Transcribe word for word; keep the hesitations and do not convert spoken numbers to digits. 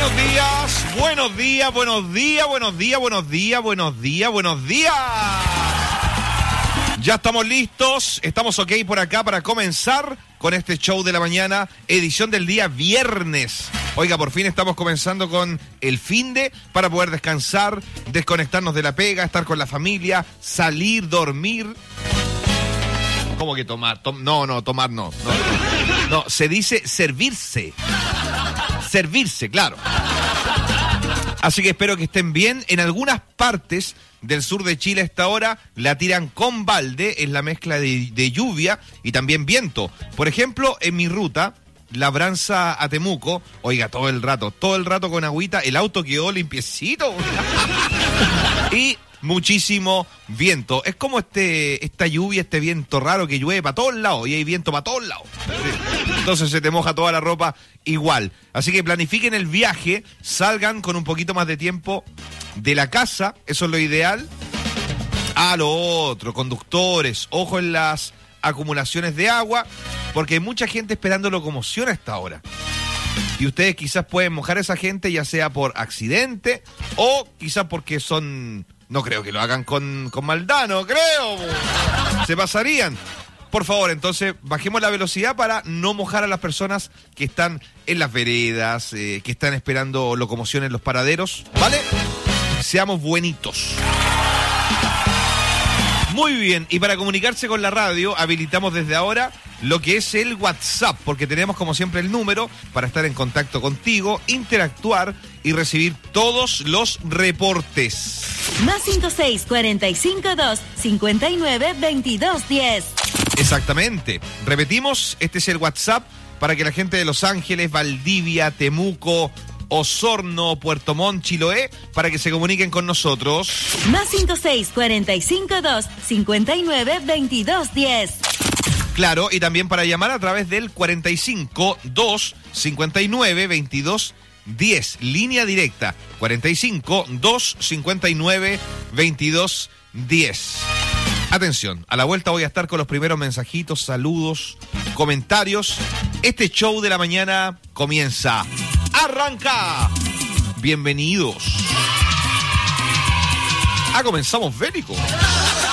Buenos días, buenos días, buenos días, buenos días, buenos días, buenos días, buenos días. Ya estamos listos, estamos ok por acá para comenzar con este show de la mañana, edición del día viernes. Oiga, por fin estamos comenzando con el finde para poder descansar, desconectarnos de la pega, estar con la familia, salir, dormir. ¿Cómo que tomar? Tom- no, no, tomar no, no. No, se dice servirse. Servirse, claro. Así que espero que estén bien. En algunas partes del sur de Chile a esta hora la tiran con balde, es la mezcla de, de lluvia y también viento. Por ejemplo, en mi ruta, Labranza a Temuco, oiga, todo el rato, todo el rato con agüita, el auto quedó limpiecito. Y muchísimo viento. Es como este esta lluvia, este viento raro que llueve para todos lados y hay viento para todos lados. Entonces se te moja toda la ropa igual. Así que planifiquen el viaje, salgan con un poquito más de tiempo de la casa, eso es lo ideal. A lo otro, conductores, ojo en las acumulaciones de agua, porque hay mucha gente esperando locomoción a esta hora. Y ustedes quizás pueden mojar a esa gente, ya sea por accidente o quizás porque son... No creo que lo hagan con, con maldad, no creo. Se pasarían. Por favor, entonces, bajemos la velocidad para no mojar a las personas que están en las veredas, eh, que están esperando locomoción en los paraderos, ¿vale? Seamos buenitos. Muy bien, y para comunicarse con la radio, habilitamos desde ahora lo que es el WhatsApp, porque tenemos como siempre el número para estar en contacto contigo, interactuar y recibir todos los reportes. Más cinco seis cuatro cinco dos cinco nueve veintidós diez. Exactamente. Repetimos, este es el WhatsApp para que la gente de Los Ángeles, Valdivia, Temuco, Osorno, Puerto Montt, Chiloé, para que se comuniquen con nosotros. Más cinco seis cuatro cinco dos cinco nueve veintidós diez. Claro, y también para llamar a través del cuarenta y cinco, dos cincuenta y nueve, veintidós diez. Línea directa, cuarenta y cinco, dos cincuenta y nueve, veintidós diez. Atención, a la vuelta voy a estar con los primeros mensajitos, saludos, comentarios. Este show de la mañana comienza. ¡Arranca! Bienvenidos. Ah, comenzamos bélico.